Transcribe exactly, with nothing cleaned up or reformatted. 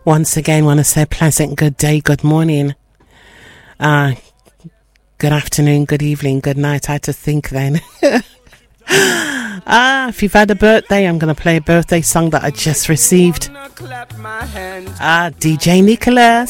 Once again, want to say pleasant good day, good morning, uh, good afternoon, good evening, good night. I had to think then. Ah, if you've had a birthday, I'm going to play a birthday song that I just received. Ah, D J Nicholas.